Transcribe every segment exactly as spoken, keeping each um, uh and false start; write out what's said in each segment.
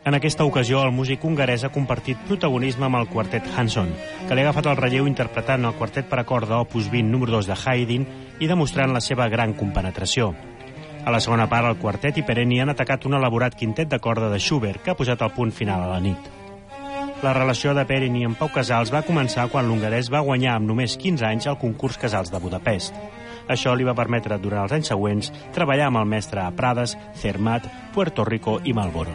En aquesta ocasió, el músic hongarès ha compartit protagonisme amb el quartet Hanson, que li ha agafat el relleu interpretant el quartet per a corda opus vint número dos de Haydn i demostrant la seva gran compenetració. A la segona part, el quartet i Perenni han atacat un elaborat quintet de corda de Schubert, que ha posat el punt final a la nit. La relació de Perenni amb Pau Casals va començar quan l'hongarès va guanyar amb només quinze anys el concurs Casals de Budapest. Això li va permetre, durant els anys següents, treballar amb el mestre a Prades, Zermatt, Puerto Rico i Marlboro.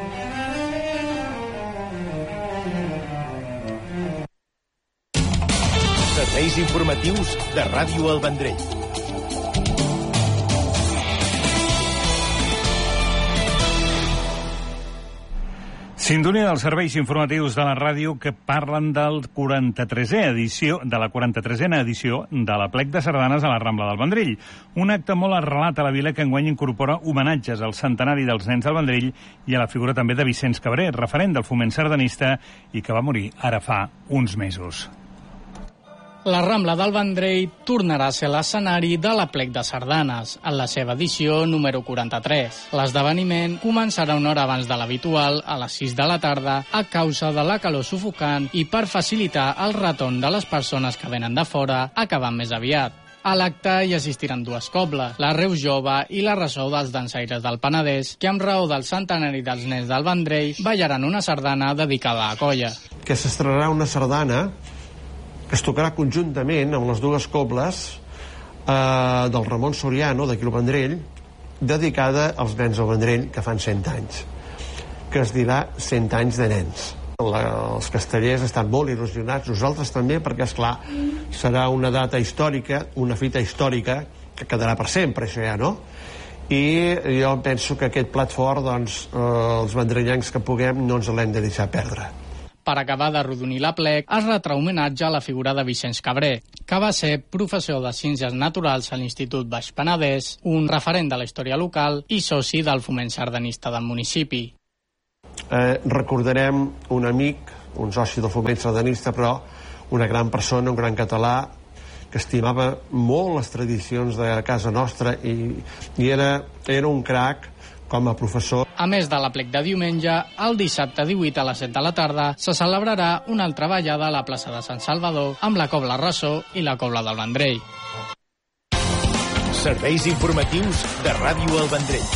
Serveis informatius de Ràdio El Vendrell. Sintonia dels serveis informatius de la ràdio que parlen del quaranta-tresè edició, de la quaranta-tresena edició de l'Aplec de Sardanes a la Rambla del Vendrell. Un acte molt arrelat a la vila que enguany incorpora homenatges al centenari dels nens del Vendrell i a la figura també de Vicenç Cabré, referent del foment sardanista i que va morir ara fa uns mesos. La Rambla del Vendrell tornarà a ser l'escenari de l'Aplec de Sardanes, en la seva edició número quaranta-tres. L'esdeveniment començarà una hora abans de l'habitual, a les sis de la tarda, a causa de la calor sufocant i per facilitar el retorn de les persones que venen de fora, acabant més aviat. A l'acte hi assistiran dues cobles, la Reus Jove i la Ressò dels Dansaires del Penedès, que amb raó del centenari dels nens del Vendrell ballaran una sardana dedicada a la colla. Que s'estrenarà una sardana que es tocarà conjuntament amb les dues cobles eh, del Ramon Soriano, d'aquí al Vendrell, dedicada als nens del Vendrell que fan cent anys, que es dirà cent anys de nens. La, els castellers estan molt il·lusionats, nosaltres també, perquè, esclar, serà una data històrica, una fita històrica, que quedarà per sempre, això ja, no? I jo penso que aquest plat fort, doncs, eh, els vendrellencs que puguem, no ens l'hem de deixar perdre. Per acabar de rodonir l'Aplec, es retrà homenatge a la figura de Vicenç Cabré, que va ser professor de Ciències Naturals a l'Institut Baix Penedès, un referent de la història local i soci del foment sardanista del municipi. Eh, recordarem un amic, un soci del foment sardanista, però una gran persona, un gran català, que estimava molt les tradicions de casa nostra i, i era, era un crac com a professor. A més de l'Aplec de diumenge, el dissabte divuit a les set de la tarda se celebrarà una altra ballada a la plaça de Sant Salvador amb la Cobla Ressò i la Cobla del Vendrell. Serveis informatius de Ràdio El Vendrell.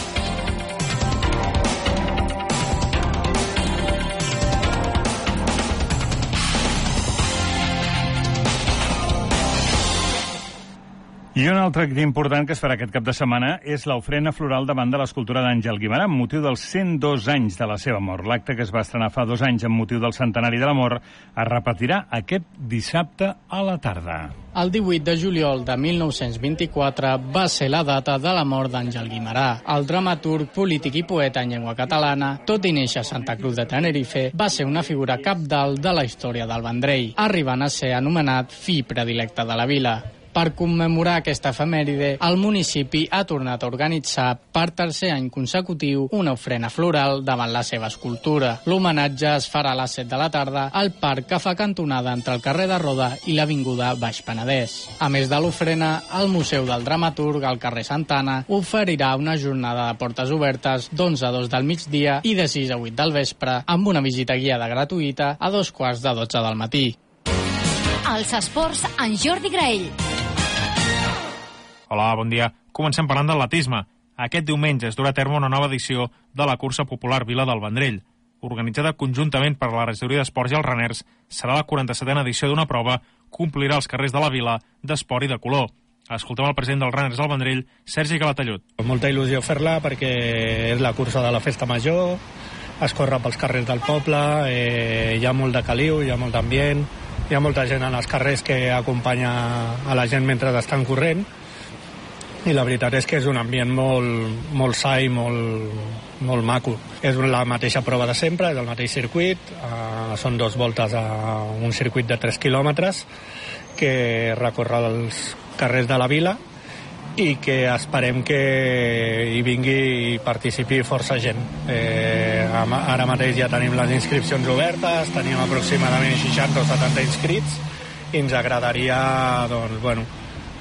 I un altre acte important que es farà aquest cap de setmana és l'ofrena floral davant de l'escultura d'Àngel Guimerà amb motiu dels cent dos anys de la seva mort. L'acte que es va estrenar fa dos anys amb motiu del centenari de la mort es repetirà aquest dissabte a la tarda. El divuit de juliol de mil nou-cents vint-i-quatre va ser la data de la mort d'Àngel Guimerà. El dramaturg, polític i poeta en llengua catalana, tot i néixer a Santa Cruz de Tenerife, va ser una figura cabdal de la història del Vendrell, arribant a ser anomenat fill predilecte de la vila. Per commemorar aquesta efemèride, el municipi ha tornat a organitzar per tercer any consecutiu una ofrena floral davant la seva escultura. L'homenatge es farà a les set de la tarda al parc que fa cantonada entre el carrer de Roda i l'avinguda Baix Penedès. A més de l'ofrena, el Museu del Dramaturg al carrer Santana oferirà una jornada de portes obertes d'onze a dos del migdia i de sis a vuit del vespre amb una visita guiada gratuïta a dos quarts de dotze del matí. Els esports en Jordi Graell. Hola, bon dia. Comencem parlant d'atletisme. Aquest diumenge es durà a terme una nova edició de la cursa popular Vila del Vendrell. Organitzada conjuntament per la regidoria d'Esports i els Raners, serà la quaranta-setena edició d'una prova que omplirà els carrers de la vila d'esport i de color. Escoltem el president dels Raners del Vendrell, Sergi Calatayud. Molta il·lusió fer-la perquè és la cursa de la festa major, es corre pels carrers del poble, eh, hi ha molt de caliu, hi ha molt d'ambient, hi ha molta gent en els carrers que acompanya a la gent mentre estan corrent, i la veritat és que és un ambient molt, molt sa i molt, molt maco. És la mateixa prova de sempre, és el mateix circuit, uh, són dues voltes a un circuit de tres quilòmetres que recorre els carrers de la vila i que esperem que hi vingui i participi força gent. Eh, ara mateix ja tenim les inscripcions obertes, tenim aproximadament seixanta o setanta inscrits i ens agradaria, doncs, bueno,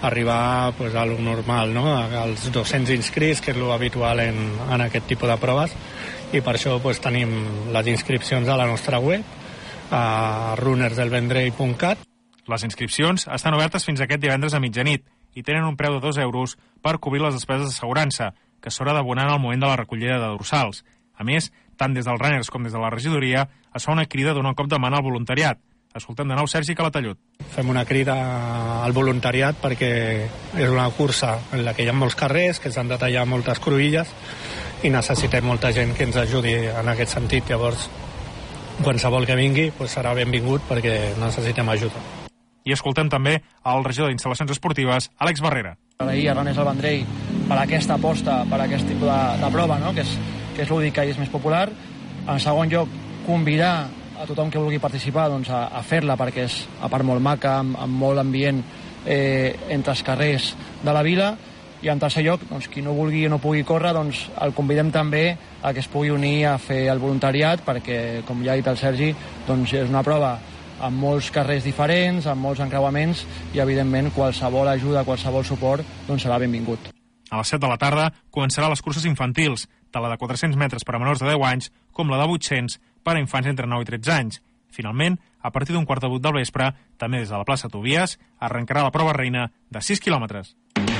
arribar pues, a lo normal, no? als dos-cents inscrits, que és lo habitual en, en aquest tipus de proves, i per això pues, tenim les inscripcions a la nostra web, a runners del vendrell punt cat. Les inscripcions estan obertes fins aquest divendres a mitjanit i tenen un preu de dos euros per cobrir les despeses d'assegurança, que s'haurà d'abonar en el moment de la recollida de dorsals. A més, tant des dels runners com des de la regidoria es fa una crida d'un cop de mà al voluntariat. Escoltem de nou Sergi Calatallut. Fem una crida al voluntariat perquè és una cursa en la que hi ha molts carrers, que s'han de tallar moltes cruïlles i necessitem molta gent que ens ajudi en aquest sentit. Llavors, qualsevol que vingui pues, serà benvingut perquè necessitem ajuda. I escoltem també el regidor d'Instal·lacions Esportives, Àlex Barrera. Agrair a Runners del Vendrell per aquesta aposta, per aquest tipus de, de prova, no? que és, que és lúdica i és més popular. En segon lloc, convidar a tothom que vulgui participar doncs, a, a fer-la, perquè és a part molt maca, amb, amb molt ambient eh, entre els carrers de la vila. I en tercer lloc, doncs, qui no vulgui o no pugui córrer, doncs, el convidem també a que es pugui unir a fer el voluntariat, perquè, com ja ha dit el Sergi, doncs, és una prova amb molts carrers diferents, amb molts encreuaments, i evidentment qualsevol ajuda, qualsevol suport doncs serà benvingut. A les set de la tarda començarà les curses infantils, tant la de quatre-cents metres per a menors de deu anys com la de vuit-cents per a infants entre nou i tretze anys. Finalment, a partir d'un quart de vuit del vespre, també des de la plaça Tobias, arrencarà la prova reina de sis quilòmetres.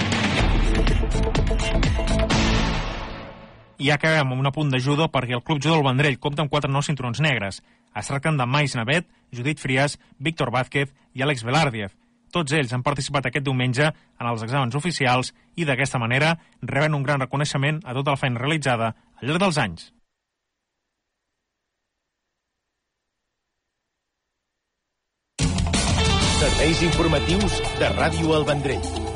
I acabem amb un apunt de judo perquè el Club Judo del Vendrell compta amb quatre nous cinturons negres. Es tracten de Mais Navet, Judit Frias, Víctor Vázquez i Àlex Velardiev. Tots ells han participat aquest diumenge en els exàmens oficials i d'aquesta manera reben un gran reconeixement a tota la feina realitzada al llarg dels anys. Serveis informatius de Ràdio El Vendrell.